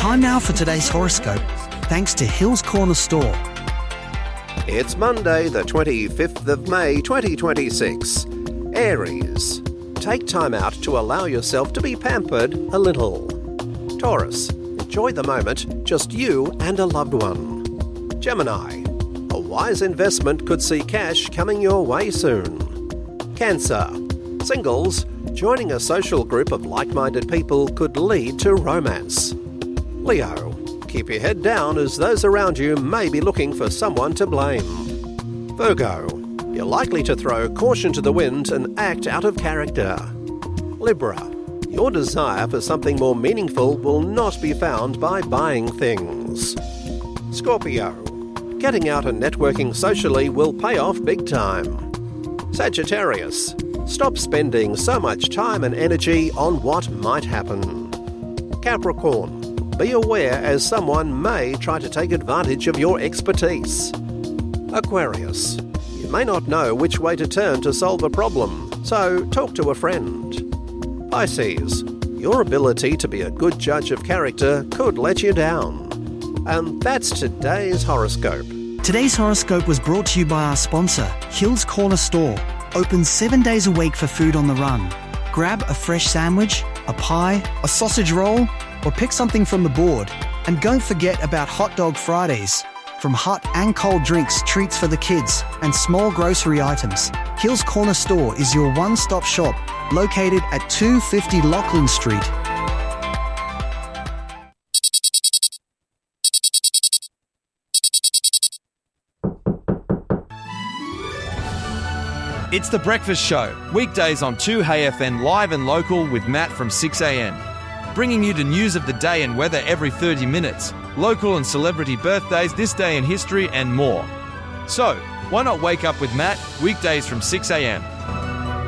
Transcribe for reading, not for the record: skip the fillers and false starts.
Time now for today's horoscope, thanks to Hills Corner Store. It's Monday, the 25th of May, 2026. Aries. Take time out to allow yourself to be pampered a little. Taurus. Enjoy the moment, just you and a loved one. Gemini. A wise investment could see cash coming your way soon. Cancer. Singles. Joining a social group of like-minded people could lead to romance. Leo. Keep your head down as those around you may be looking for someone to blame. Virgo. You're likely to throw caution to the wind and act out of character. Libra. Your desire for something more meaningful will not be found by buying things. Scorpio. Getting out and networking socially will pay off big time. Sagittarius. Stop spending so much time and energy on what might happen. Capricorn. Be aware as someone may try to take advantage of your expertise. Aquarius. You may not know which way to turn to solve a problem, so talk to a friend. Pisces. Your ability to be a good judge of character could let you down. And that's today's horoscope. Today's horoscope was brought to you by our sponsor, Hills Corner Store. Open 7 days a week for food on the run. Grab a fresh sandwich, a pie, a sausage roll, or pick something from the board. And don't forget about Hot Dog Fridays. From hot and cold drinks, treats for the kids, and small grocery items, Hills Corner Store is your one-stop shop, located at 250 Lachlan Street. It's The Breakfast Show, weekdays on 2HFN live and local with Matt from 6am. Bringing you the news of the day and weather every 30 minutes, local and celebrity birthdays, this day in history and more. So, why not wake up with Matt, weekdays from 6am?